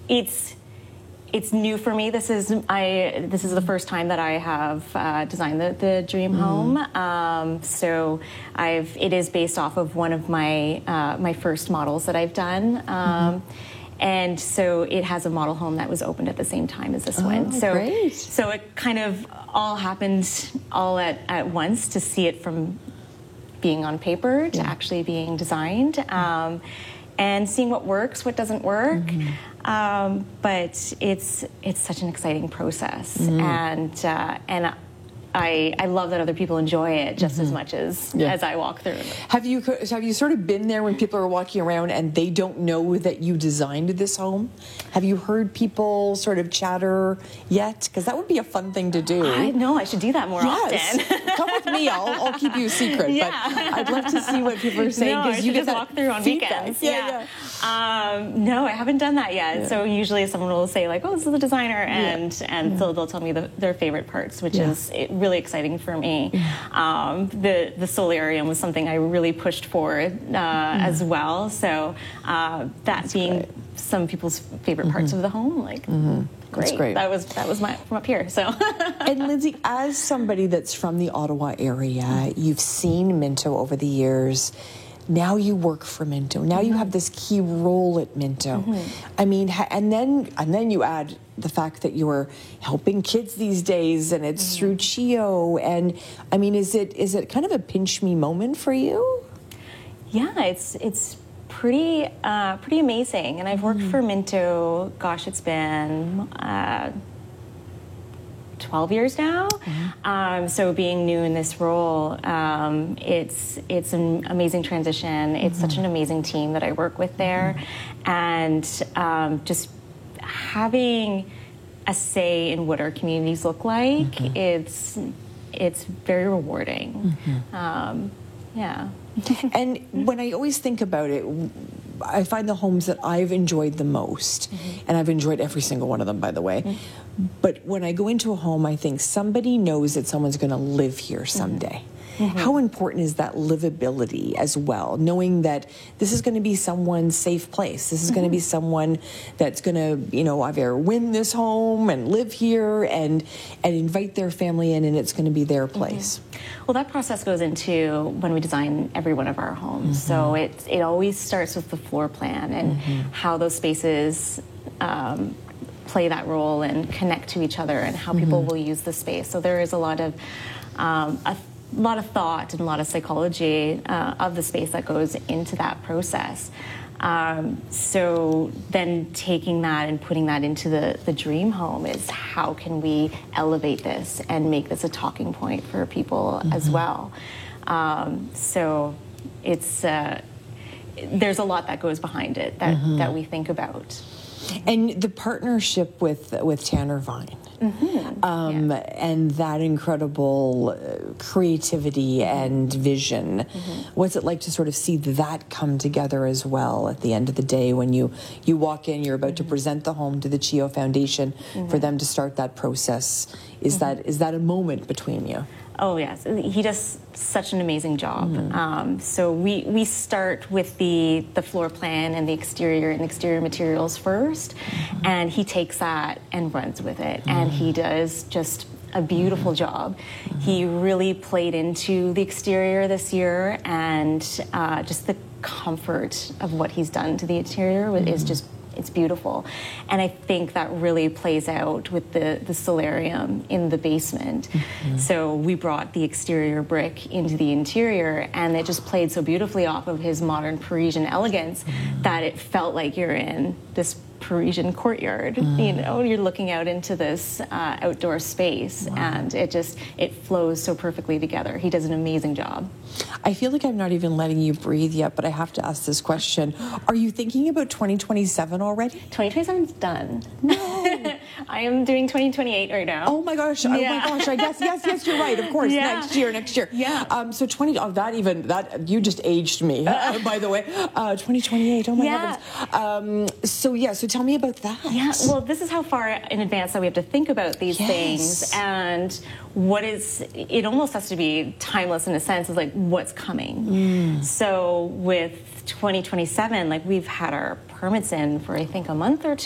It's new for me. This is the first time that I have designed the dream home. So it is based off of one of my my first models that I've done. And so it has a model home that was opened at the same time as this one. So great. So it kind of all happened all at once, to see it from being on paper to actually being designed, and seeing what works, what doesn't work. But it's such an exciting process, and I love that other people enjoy it just as much as I walk through. Have you sort of been there when people are walking around and they don't know that you designed this home? Have you heard people sort of chatter yet? Because that would be a fun thing to do. I know I should do that more often. Come with me. I'll keep you a secret. Yeah. But I'd love to see what people are saying, because you get just walk through on weekends. Yeah. No, I haven't done that yet. So usually someone will say like, "Oh, this is the designer," and so they'll tell me their favorite parts, which is really exciting for me. The solarium was something I really pushed for as well. So that being some people's favorite parts of the home, like great. That was from up here. So And Lindsay, as somebody that's from the Ottawa area, you've seen Minto over the years. Now you work for Minto. Now you have this key role at Minto. I mean, and then you add the fact that you're helping kids these days, and it's through CHEO. And I mean, is it kind of a pinch me moment for you? Yeah, it's pretty amazing. And I've worked for Minto. Gosh, it's been 12 years now. So being new in this role, it's an amazing transition. It's such an amazing team that I work with there, and just having a say in what our communities look like, it's very rewarding. Yeah. And when I always think about it, I find the homes that I've enjoyed the most, and I've enjoyed every single one of them, by the way. But when I go into a home, I think somebody knows that someone's going to live here someday. How important is that livability as well, knowing that this is going to be someone's safe place? This is going to be someone that's going to, either win this home and live here and invite their family in, and it's going to be their place. Well, that process goes into when we design every one of our homes. So it always starts with the floor plan and how those spaces play that role and connect to each other, and how people will use the space. So there is a lot of thought and a lot of psychology of the space that goes into that process. So then taking that and putting that into the dream home is, how can we elevate this and make this a talking point for people as well? So it's there's a lot that goes behind it that we think about. And the partnership with Tanner Vine, and that incredible creativity and vision. What's it like to sort of see that come together as well at the end of the day, when you walk in, you're about to present the home to the CHEO Foundation for them to start that process? Is that a moment between you? Oh, yes. He does such an amazing job. So we start with the floor plan and the exterior materials first, and he takes that and runs with it, and he does just a beautiful job. He really played into the exterior this year, and just the comfort of what he's done to the interior is just, it's beautiful. And I think that really plays out with the solarium in the basement. So we brought the exterior brick into the interior, and it just played so beautifully off of his modern Parisian elegance that it felt like you're in this Parisian courtyard. You're looking out into this outdoor space, and it flows so perfectly together. He does an amazing job. I feel like I'm not even letting you breathe yet, but I have to ask this question. Are you thinking about 2027 already? 2027's done. No. I am doing 2028 right now. Oh my gosh. Oh my gosh. I guess, yes, you're right. Of course. Next year. Yeah. So that you just aged me, by the way. 2028. Oh my heavens. So tell me about that. Yeah. Well, this is how far in advance that we have to think about these things, and it almost has to be timeless in a sense, is like what's coming. So with 2027, like we've had our permits in for I think a month or